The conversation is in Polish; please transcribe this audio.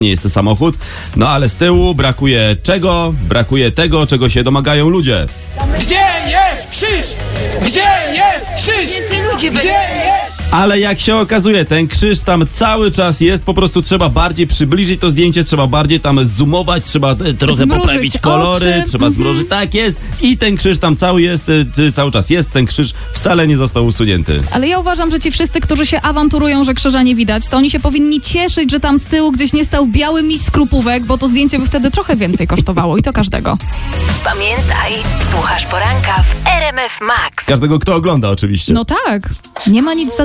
nie jest to samochód, no ale z tyłu brakuje czego? Brakuje tego, czego się domagają ludzie. Gdzie jest krzyż? Gdzie jest krzyż? Gdzie jest? Ale jak się okazuje, ten krzyż tam cały czas jest, po prostu trzeba bardziej przybliżyć to zdjęcie, trzeba bardziej tam zoomować, trzeba trochę Zmrużyć poprawić kolory, oczy. trzeba zmrużyć, tak jest. I ten krzyż tam cały czas jest, ten krzyż wcale nie został usunięty. Ale ja uważam, że ci wszyscy, którzy się awanturują, że krzyża nie widać, to oni się powinni cieszyć, że tam z tyłu gdzieś nie stał biały miś skrupówek, bo to zdjęcie by wtedy trochę więcej kosztowało i to każdego. Pamiętaj, słuchasz poranka w RMF Max. Każdego, kto ogląda oczywiście. No tak, nie ma nic za